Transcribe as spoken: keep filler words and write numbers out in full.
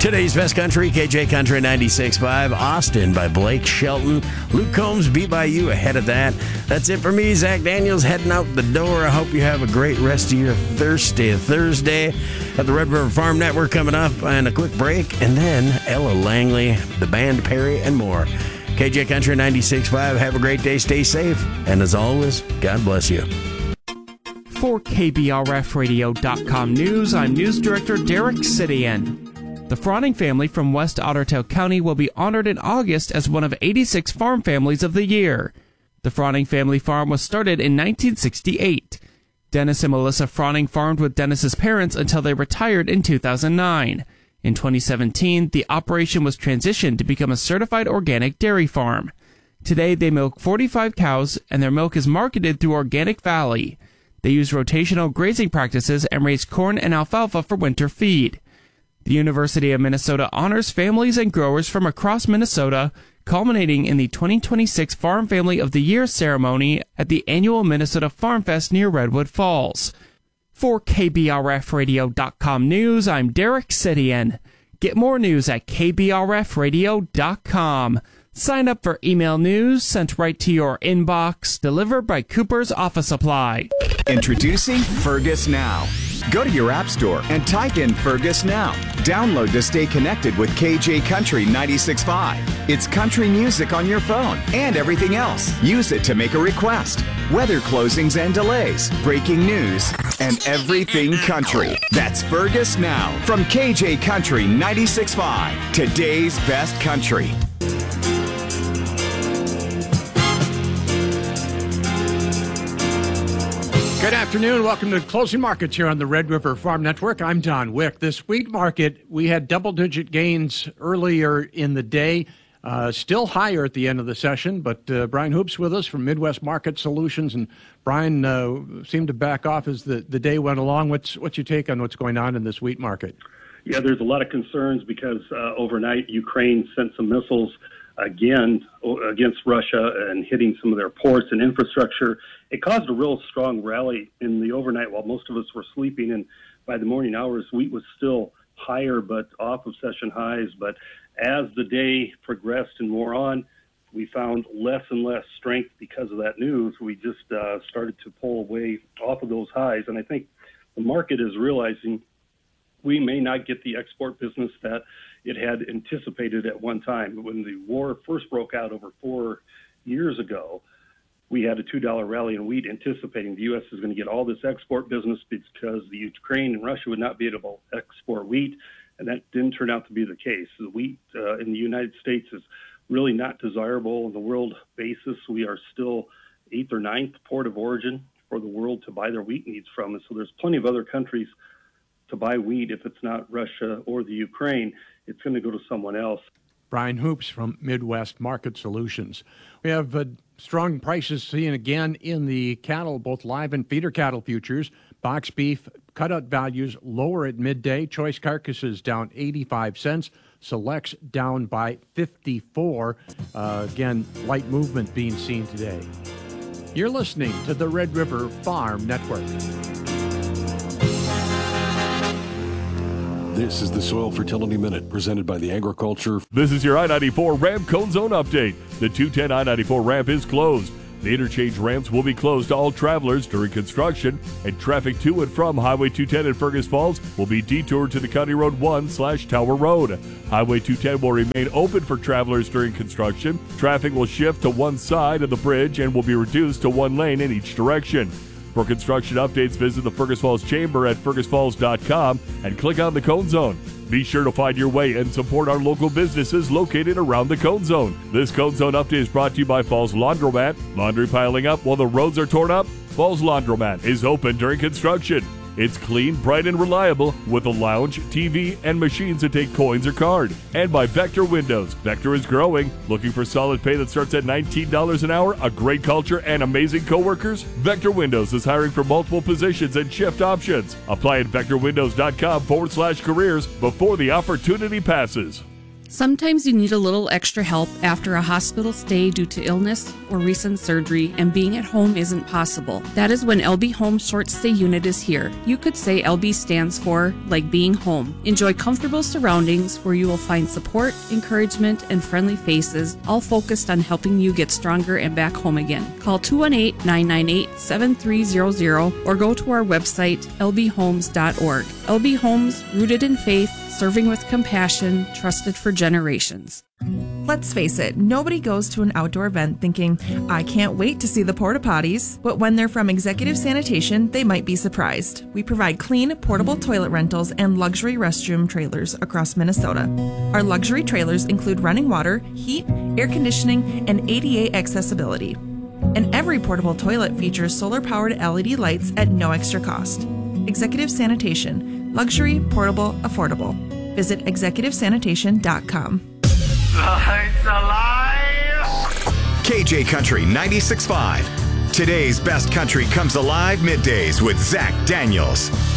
Today's Best Country, K J Country ninety-six point five, Austin by Blake Shelton. Luke Combs, Beat By You ahead of that. That's it for me, Zach Daniels, heading out the door. I hope you have a great rest of your Thursday. Thursday at the Red River Farm Network coming up, and a quick break, and then Ella Langley, the band Perry, and more. K J Country ninety-six point five, have a great day, stay safe, and as always, God bless you. For K B R F radio dot com News, I'm News Director Derek Sidian. The Froning family from West Ottertail County will be honored in August as one of eighty-six farm families of the year. The Froning family farm was started in nineteen sixty-eight. Dennis and Melissa Froning farmed with Dennis's parents until they retired in two thousand nine. In twenty seventeen, the operation was transitioned to become a certified organic dairy farm. Today, they milk forty-five cows, and their milk is marketed through Organic Valley. They use rotational grazing practices and raise corn and alfalfa for winter feed. The University of Minnesota honors families and growers from across Minnesota, culminating in the twenty twenty-six Farm Family of the Year ceremony at the annual Minnesota Farm Fest near Redwood Falls. For K B R F radio dot com News, I'm Derek Sidian. Get more news at K B R F radio dot com. Sign up for email news sent right to your inbox, delivered by Cooper's Office Supply. Introducing Fergus Now. Go to your app store and type in Fergus Now. Download to stay connected with K J Country ninety-six point five. It's country music on your phone and everything else. Use it to make a request. Weather closings and delays, breaking news, and everything country. That's Fergus Now from K J Country ninety-six point five. Today's best country. Good afternoon. Welcome to Closing Markets here on the Red River Farm Network. I'm Don Wick. This wheat market, we had double-digit gains earlier in the day, uh, still higher at the end of the session, but uh, Brian Hoops with us from Midwest Market Solutions, and Brian uh, seemed to back off as the, the day went along. What's, what's your take on what's going on in this wheat market? Yeah, there's a lot of concerns because uh, overnight Ukraine sent some missiles again against Russia and hitting some of their ports and infrastructure. It caused a real strong rally in the overnight while most of us were sleeping, and by the morning hours, wheat was still higher but off of session highs. But as the day progressed and wore on, we found less and less strength because of that news. We just uh, started to pull away off of those highs, and I think the market is realizing we may not get the export business that it had anticipated at one time. When the war first broke out over four years ago, we had a two dollar rally in wheat anticipating the U S is going to get all this export business because the Ukraine and Russia would not be able to export wheat, and that didn't turn out to be the case. The wheat uh, in the United States is really not desirable on the world basis. We are still eighth or ninth port of origin for the world to buy their wheat needs from, and so there's plenty of other countries to buy wheat. If it's not Russia or the Ukraine, it's going to go to someone else. Brian Hoops from Midwest Market Solutions. We have uh, strong prices seen again in the cattle, both live and feeder cattle futures. Box beef cutout values lower at midday. Choice carcasses down eighty-five cents. Selects down by fifty-four. Uh, again, light movement being seen today. You're listening to the Red River Farm Network. This is the Soil Fertility Minute, presented by the Agriculture. This is your I ninety-four ramp cone zone update. The two ten I ninety-four ramp is closed. The interchange ramps will be closed to all travelers during construction, and traffic to and from Highway two ten in Fergus Falls will be detoured to the County Road one slash Tower Road. Highway two ten will remain open for travelers during construction. Traffic will shift to one side of the bridge and will be reduced to one lane in each direction. For construction updates, visit the Fergus Falls Chamber at fergus falls dot com and click on the Cone Zone. Be sure to find your way and support our local businesses located around the Cone Zone. This Cone Zone update is brought to you by Falls Laundromat. Laundry piling up while the roads are torn up? Falls Laundromat is open during construction. It's clean, bright, and reliable with a lounge, T V, and machines that take coins or card. And by Vector Windows. Vector is growing. Looking for solid pay that starts at nineteen dollars an hour, a great culture, and amazing coworkers? Vector Windows is hiring for multiple positions and shift options. Apply at vector windows dot com forward slash careers before the opportunity passes. Sometimes you need a little extra help after a hospital stay due to illness or recent surgery, and being at home isn't possible. That is when L B Home Short Stay Unit is here. You could say L B stands for like being home. Enjoy comfortable surroundings where you will find support, encouragement, and friendly faces, all focused on helping you get stronger and back home again. Call two one eight, nine nine eight, seven three zero zero or go to our website, l b homes dot org. L B Homes, rooted in faith, serving with compassion, trusted for generations. Let's face it, nobody goes to an outdoor event thinking, I can't wait to see the porta potties. But when they're from Executive Sanitation, they might be surprised. We provide clean, portable toilet rentals and luxury restroom trailers across Minnesota. Our luxury trailers include running water, heat, air conditioning, and A D A accessibility. And every portable toilet features solar-powered L E D lights at no extra cost. Executive Sanitation. Luxury, portable, affordable. Visit executive sanitation dot com. It's alive! K J Country ninety-six point five. Today's best country comes alive middays with Zach Daniels.